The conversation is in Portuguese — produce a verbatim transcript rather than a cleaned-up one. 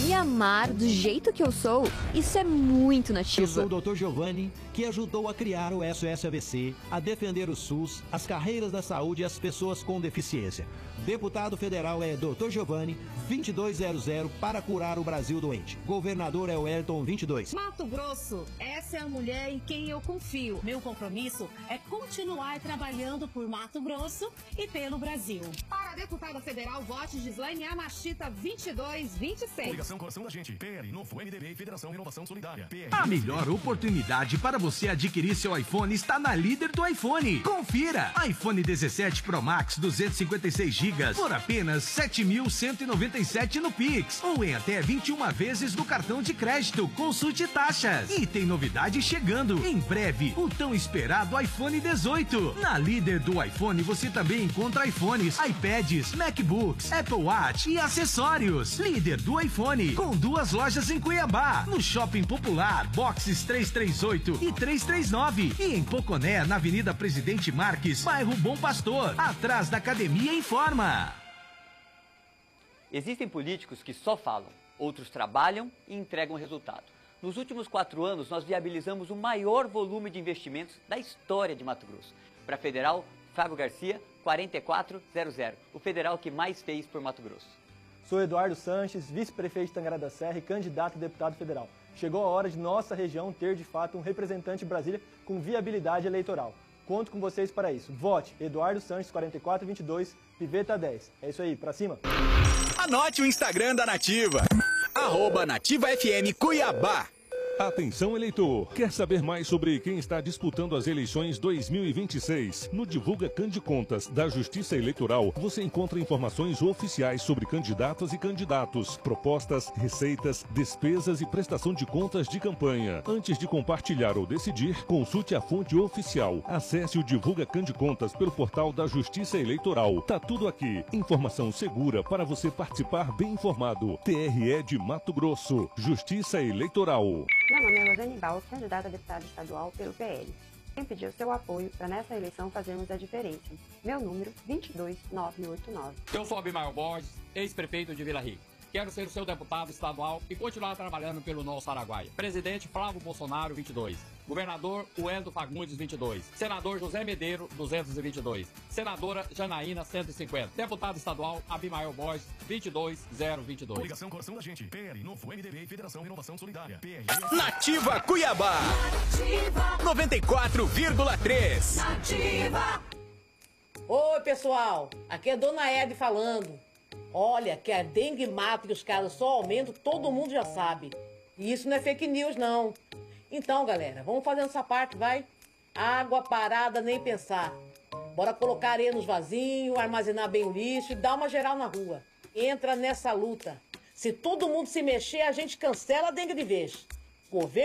me amar do jeito que eu sou, isso é muito Nativa. Eu sou o doutor Giovanni, que ajudou a criar o S O S A V C, a defender o SUS, as carreiras da saúde e as pessoas com deficiência. Deputado federal é doutor Giovanni, vinte e dois zero zero, para curar o Brasil doente. Governador é o Elton, vinte e dois. Mato Grosso, essa é a mulher em quem eu confio. Meu compromisso é continuar trabalhando por Mato Grosso e pelo Brasil. Para a deputada federal, vote Gislaine Amachita, vinte e dois vinte e seis. Coligação Coração da Gente, P L, Novo, M D B e Federação Renovação Solidária. P R. A melhor oportunidade para você adquirir seu iPhone está na Líder do iPhone. Confira! iPhone dezessete Pro Max duzentos e cinquenta e seis gigas por apenas sete mil cento e noventa e sete no Pix ou em até vinte e uma vezes no cartão de crédito. Consulte taxas. E tem novidade chegando. Em breve, o tão esperado iPhone dezoito. Na Líder do iPhone você também encontra iPhones, iPads, MacBooks, Apple Watch e acessórios. Líder do iPhone, com duas lojas em Cuiabá, no Shopping Popular, boxes trezentos e trinta e oito e trezentos e trinta e nove, e em Poconé, na Avenida Presidente Marques, bairro Bom Pastor, atrás da Academia Informa. Existem políticos que só falam, outros trabalham e entregam resultado. Nos últimos quatro anos, nós viabilizamos o maior volume de investimentos da história de Mato Grosso. Para a Federal, Fábio Garcia, quarenta e quatro zero zero, o federal que mais fez por Mato Grosso. Sou Eduardo Sanches, vice-prefeito de Tangará da Serra e candidato a deputado federal. Chegou a hora de nossa região ter, de fato, um representante de Brasília com viabilidade eleitoral. Conto com vocês para isso. Vote Eduardo Sanches, quarenta e quatro vinte e dois, Piveta dez. É isso aí, pra cima. Anote o Instagram da Nativa, arroba Nativa F M Cuiabá. Atenção, eleitor! Quer saber mais sobre quem está disputando as eleições dois mil e vinte e seis? No Divulga Candicontas da Justiça Eleitoral, você encontra informações oficiais sobre candidatas e candidatos, propostas, receitas, despesas e prestação de contas de campanha. Antes de compartilhar ou decidir, consulte a fonte oficial. Acesse o Divulga Candicontas pelo portal da Justiça Eleitoral. Tá tudo aqui. Informação segura para você participar bem informado. T R E de Mato Grosso. Justiça Eleitoral. Meu nome é Rosane Baus, candidata a deputada estadual pelo P L. Quem pediu seu apoio para nessa eleição fazermos a diferença. Meu número, vinte e dois nove oito nove. Eu sou Abimael Borges, ex-prefeito de Vila Rica. Quero ser o seu deputado estadual e continuar trabalhando pelo nosso Araguaia. Presidente Flávio Bolsonaro, vinte e dois. Governador Wendel Fagundes, vinte e dois. Senador José Medeiro, duzentos e vinte e dois. Senadora Janaína, cento e cinquenta. Deputado estadual Abimael Borges, vinte e dois zero vinte e dois. Coligação Coração da Gente, P L, Novo, M D B e Federação Renovação Solidária. P R. Nativa Cuiabá. Nativa. noventa e quatro vírgula três. Nativa. Oi, pessoal. Aqui é Dona Ed falando. Olha, que a dengue mata e os casos só aumentam, todo mundo já sabe. E isso não é fake news, não. Então, galera, vamos fazendo essa parte, vai? Água parada, nem pensar. Bora colocar areia nos vasinhos, armazenar bem o lixo e dar uma geral na rua. Entra nessa luta. Se todo mundo se mexer, a gente cancela a dengue de vez. Governo